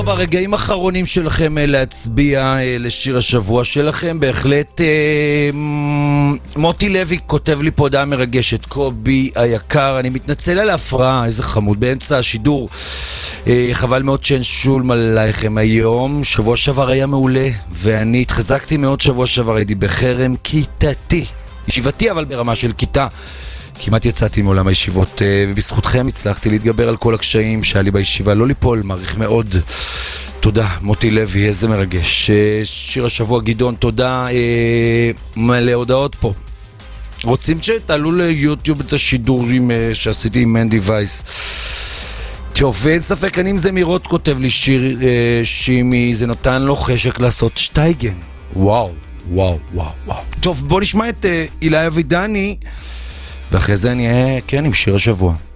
ברגעים האחרונים שלכם להצביע לשיר השבוע שלכם, בהחלט מוטי לוי כותב לי פה הודעה מרגשת. קובי היקר, אני מתנצל על ההפרעה, איזה חמוד, באמצע השידור. חבל מאוד שאין שולם עלייכם היום. שבוע שעבר היה מעולה, ואני התחזקתי מאוד. שבוע שעבר הייתי בחרם כיתתי, ישיבתי אבל ברמה של כיתה. כמעט יצאתי מעולם הישיבות, ובזכותכם הצלחתי להתגבר על כל הקשיים שהיה לי בישיבה. לא ליפול, מעריך מאוד. תודה, מוטי לוי, איזה מרגש. שיר השבוע גדעון, תודה. מלא הודעות פה. רוצים שתעלו ליוטיוב את השידורים שעשיתי עם מנדי וייס. טוב, ואין ספק, אני עם זמירות כותב לי שיר שימי, זה נותן לו חשק לעשות שטייגן. וואו, וואו, וואו, וואו. טוב, בוא נשמע את אילי אבידני, ואחרי זה אני אהיה, כן, עם שיר השבוע.